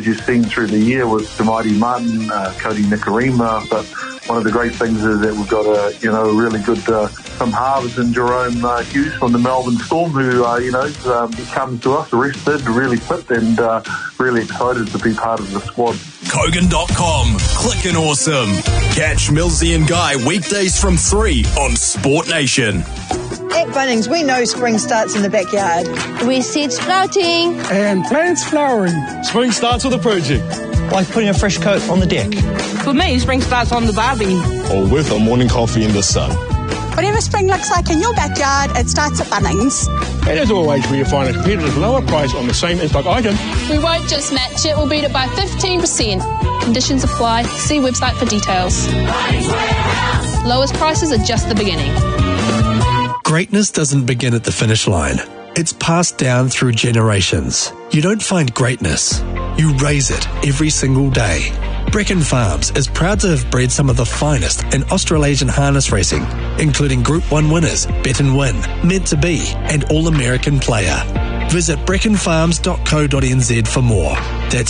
you've seen through the year with Tamati Martin, Cody Nikarima, but one of the great things is that we've got a really good some halves in Jerome Hughes from the Melbourne Storm, who he comes to us rested, really fit, and really excited to be part of the squad. Kogan.com. Clickin' awesome. Catch Millsy and Guy weekdays from 3 on Sport Nation. At Bunnings, we know spring starts in the backyard. We seed sprouting. And plants flowering. Spring starts with a project. Like putting a fresh coat on the deck. For me, spring starts on the barbie. Or with a morning coffee in the sun. Whatever spring looks like in your backyard, it starts at Bunnings. And as always, where you find a competitive lower price on the same in-stock item. We won't just match it, we'll beat it by 15%. Conditions apply. See website for details. Lowest prices are just the beginning. Greatness doesn't begin at the finish line. It's passed down through generations. You don't find greatness. You raise it every single day. Brecon Farms is proud to have bred some of the finest in Australasian harness racing, including Group 1 winners, Bet and Win, Meant to Be, and All-American Player. Visit brecconfarms.co.nz for more. That's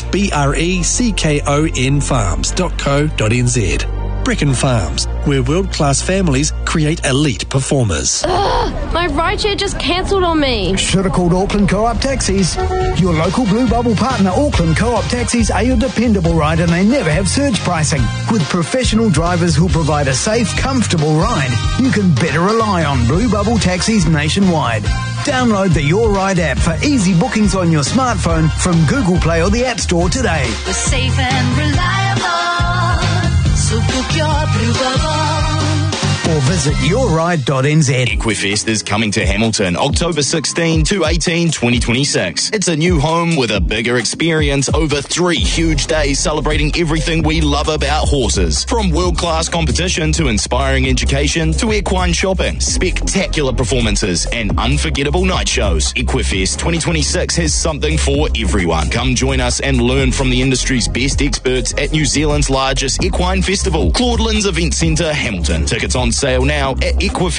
BRECKON farms.co.nz. Brecon Farms, where world-class families create elite performers. My rideshare just cancelled on me. Should have called Auckland Co-op Taxis. Your local Blue Bubble partner, Auckland Co-op Taxis, are your dependable ride, and they never have surge pricing. With professional drivers who'll provide a safe, comfortable ride, you can better rely on Blue Bubble Taxis nationwide. Download the Your Ride app for easy bookings on your smartphone from Google Play or the App Store today. We're safe and reliable, so book your Blue Bubble. Or visit yourride.nz. Equifest is coming to Hamilton October 16 to 18, 2026. It's a new home with a bigger experience over 3 huge days celebrating everything we love about horses. From world-class competition to inspiring education to equine shopping, spectacular performances and unforgettable night shows. Equifest 2026 has something for everyone. Come join us and learn from the industry's best experts at New Zealand's largest equine festival, Claudelands Event Centre, Hamilton. Tickets on sale now at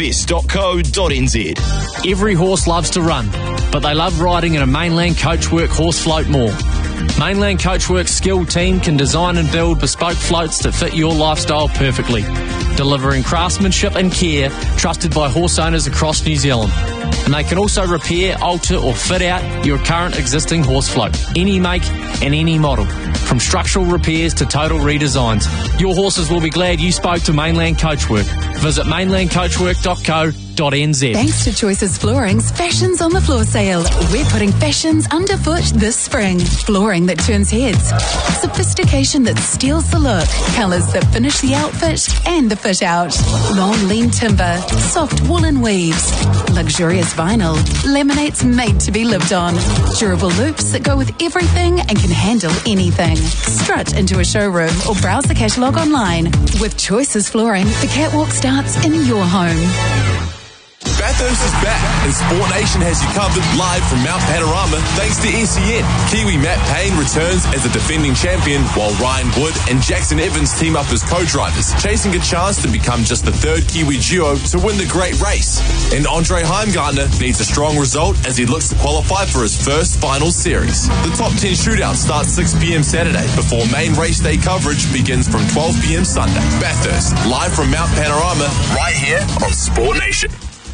equifest.co.nz. Every horse loves to run, but they love riding in a Mainland Coachwork horse float more. Mainland Coachwork's skilled team can design and build bespoke floats that fit your lifestyle perfectly, delivering craftsmanship and care trusted by horse owners across New Zealand. And they can also repair, alter or fit out your current existing horse float, any make and any model, from structural repairs to total redesigns. Your horses will be glad you spoke to Mainland Coachwork. Visit mainlandcoachwork.co.nz. Thanks to Choices Flooring's Fashions on the Floor sale, we're putting fashions underfoot this spring. Flooring that turns heads, sophistication that steals the look, colours that finish the outfit and the fit out, long lean timber, soft woolen weaves, luxurious vinyl, laminates made to be lived on, durable loops that go with everything and can handle anything. Strut into a showroom or browse the catalogue online. With Choices Flooring, the catwalk starts in your home. Bathurst is back, and Sport Nation has you covered live from Mount Panorama thanks to SEN. Kiwi Matt Payne returns as the defending champion, while Ryan Wood and Jackson Evans team up as co-drivers, chasing a chance to become just the third Kiwi duo to win the great race. And Andre Heimgartner needs a strong result as he looks to qualify for his first final series. The top 10 shootout starts 6 p.m. Saturday before main race day coverage begins from 12 p.m. Sunday. Bathurst, live from Mount Panorama, right here on Sport Nation.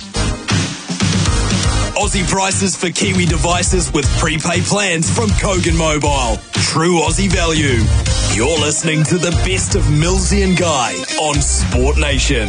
Aussie prices for Kiwi devices with prepaid plans from Kogan Mobile. True Aussie value. You're listening to the best of Millsy and Guy on Sport Nation.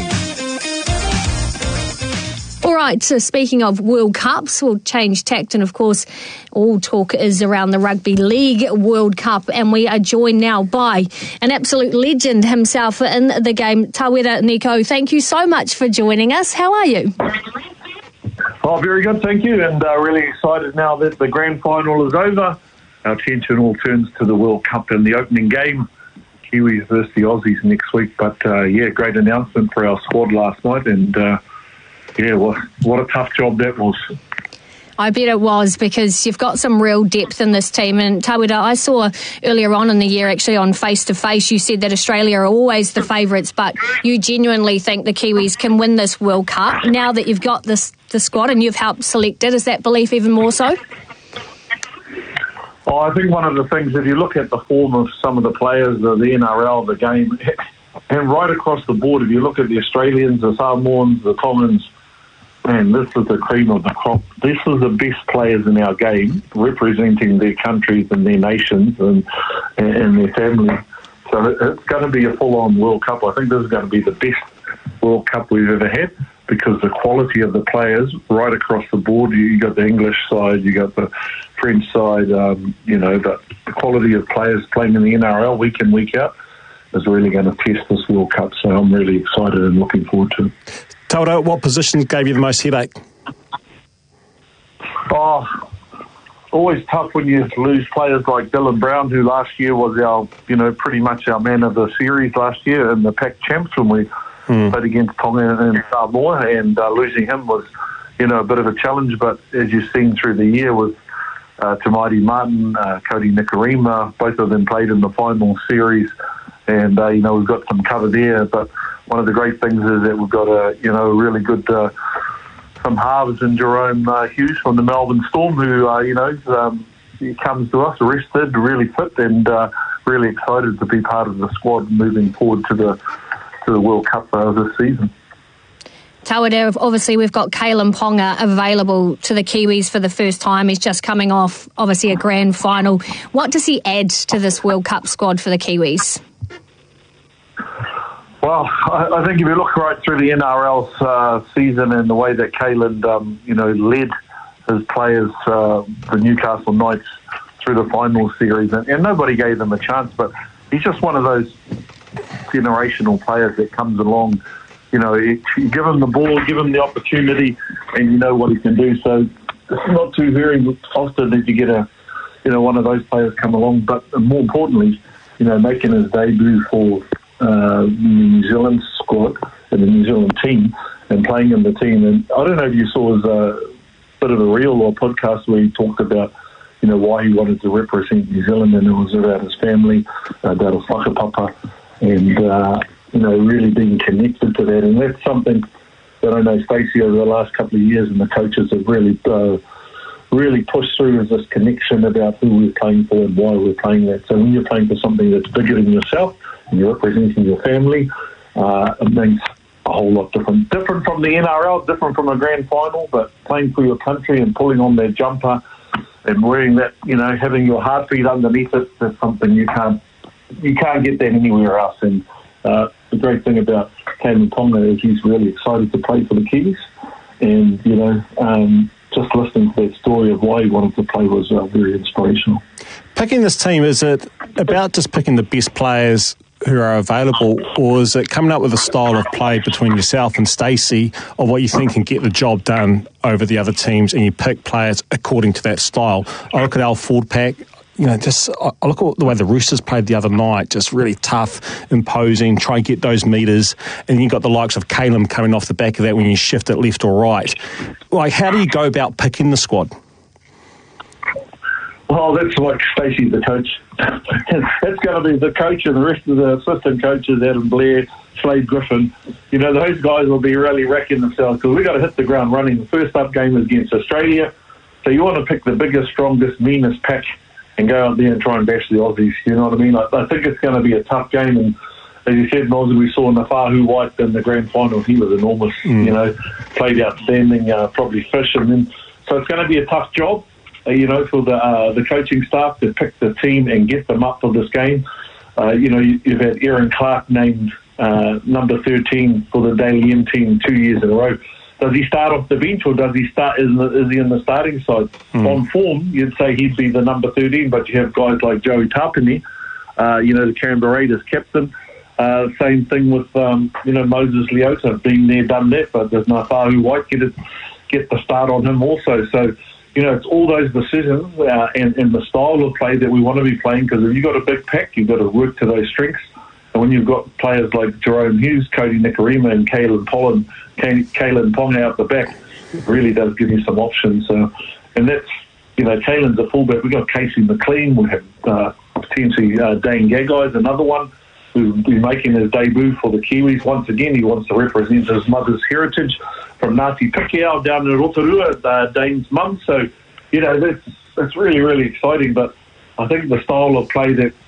All right, so speaking of World Cups, we'll change tact, and of course all talk is around the Rugby League World Cup, and we are joined now by an absolute legend himself in the game, Tawera Nico. Thank you so much for joining us. How are you? Oh, very good, thank you, and really excited now that the grand final is over. Our attention all turns to the World Cup and the opening game, Kiwis versus the Aussies next week. But great announcement for our squad last night, and what a tough job that was. I bet it was, because you've got some real depth in this team. And Tawera, I saw earlier on in the year, actually on Face to Face, you said that Australia are always the favourites, but you genuinely think the Kiwis can win this World Cup. Now that you've got the squad and you've helped select it, is that belief even more so? Oh, I think one of the things, if you look at the form of some of the players, the NRL, the game, and right across the board, if you look at the Australians, the Samoans, the Tongans, man, this is the cream of the crop. This is the best players in our game, representing their countries and their nations and their families. So it's going to be a full-on World Cup. I think this is going to be the best World Cup we've ever had, because the quality of the players right across the board. You got the English side, you got the French side. The quality of players playing in the NRL week in, week out is really going to test this World Cup. So I'm really excited and looking forward to it. Tauda, what positions gave you the most headache? Oh, always tough when you lose players like Dylan Brown, who last year was our, pretty much our man of the series last year in the Pac Champs when we played against Tonga and Samoa, and losing him was, a bit of a challenge. But as you've seen through the year with Tamati Martin, Cody Nikarima, both of them played in the final series, and we've got some cover there. But one of the great things is that we've got a really good some halves in Jerome Hughes from the Melbourne Storm, who he comes to us rested, really fit, and really excited to be part of the squad moving forward to the World Cup this season. Tauda, obviously we've got Kalyn Ponga available to the Kiwis for the first time. He's just coming off, obviously, a grand final. What does he add to this World Cup squad for the Kiwis? Well, I think if you look right through the NRL season and the way that Kalyn, led his players, the Newcastle Knights, through the final series, and nobody gave them a chance, but he's just one of those generational players that comes along. You give him the ball, give him the opportunity, and you know what he can do. So it's not too very often that you get one of those players come along. But more importantly, making his debut for the New Zealand squad and the New Zealand team and playing in the team. And I don't know if you saw his bit of a reel or podcast where he talked about why he wanted to represent New Zealand, and it was about his family, about his whakapapa, and really being connected to that. And that's something that I know Stacey over the last couple of years and the coaches have really pushed through, is this connection about who we're playing for and why we're playing that. So when you're playing for something that's bigger than yourself and you're representing your family, it means a whole lot different. Different from the NRL, different from a grand final, but playing for your country and pulling on that jumper and wearing that, having your heartbeat underneath it, that's something you can't get that anywhere else. And the great thing about Kalyn Ponga is he's really excited to play for the Kiwis, and just listening to that story of why he wanted to play was very inspirational. Picking this team, is it about just picking the best players who are available, or is it coming up with a style of play between yourself and Stacey of what you think can get the job done over the other teams, and you pick players according to that style? I look at our forward pack, I look at the way the Roosters played the other night, just really tough, imposing, try and get those metres, and you've got the likes of Kalyn coming off the back of that when you shift it left or right. Like, how do you go about picking the squad? Well, that's like Stacey's the coach. That's going to be the coach, and the rest of the assistant coaches, Adam Blair, Slade Griffin. Those guys will be really wrecking themselves, because we've got to hit the ground running. The first up game is against Australia, so you want to pick the biggest, strongest, meanest pack and go out there and try and bash the Aussies. You know what I mean? I think it's going to be a tough game, and as you said, Moz, we saw Nafahu White in the grand final. He was enormous. Played outstanding, probably fish, and then so it's going to be a tough job. For the coaching staff to pick the team and get them up for this game. You've had Aaron Clark named number 13 for the Daily M team 2 years in a row. Does he start off the bench, or does he start? Is he in the starting side? On form, you'd say he'd be the number 13, but you have guys like Joey Tapine, the Canberra Raiders captain. Same thing with Moses Leota, been there, done that. But does Nafahu White get the start on him also? So. It's all those decisions and the style of play that we want to be playing, because if you've got a big pack, you've got to work to those strengths. And when you've got players like Jerome Hughes, Cody Nikarima, and Kalyn Ponga out the back, it really does give you some options. And that's, Kalyn's a fullback. We've got Casey McLean. We have potentially Dane Gagai, another one, who'll be making his debut for the Kiwis. Once again, he wants to represent his mother's heritage from Ngāti Pikiao down in Rotorua, Dane's mum. So, that's really, really exciting. But I think the style of play that